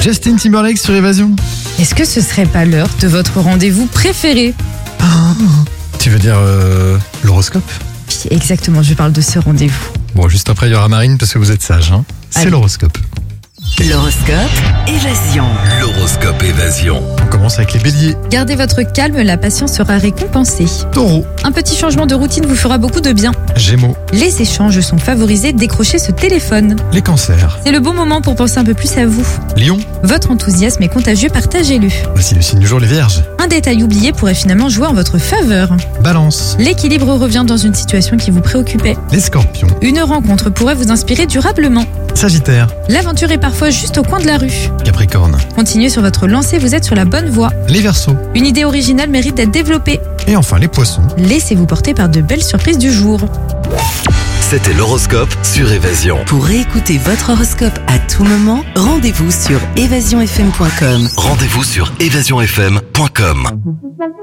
Justin Timberlake sur Évasion. Est-ce que ce serait pas l'heure de votre rendez-vous préféré? Tu veux dire l'horoscope? Oui, exactement, je parle de ce rendez-vous. Bon, juste après, il y aura Marine parce que vous êtes sage. Hein. C'est Allez. l'horoscope. L'horoscope Évasion. L'horoscope Évasion. On commence avec les béliers. Gardez votre calme, la patience sera récompensée. Taureau. Un petit changement de routine vous fera beaucoup de bien. Gémeaux. Les échanges sont favorisés, décrochez ce téléphone. Les cancers. C'est le bon moment pour penser un peu plus à vous. Lion. Votre enthousiasme est contagieux, partagez-le. Voici le signe du jour, les vierges. Un détail oublié pourrait finalement jouer en votre faveur. Balance. L'équilibre revient dans une situation qui vous préoccupait. Les scorpions. Une rencontre pourrait vous inspirer durablement. Sagittaire. L'aventure est parfois juste au coin de la rue. Capricorne. Continuez sur votre lancée, vous êtes sur la bonne voie. Les verseaux. Une idée originale mérite d'être développée. Et enfin les poissons. Laissez-vous porter par de belles surprises du jour. C'était l'horoscope sur Évasion. Pour réécouter votre horoscope à tout moment, rendez-vous sur évasionfm.com. Rendez-vous sur évasionfm.com.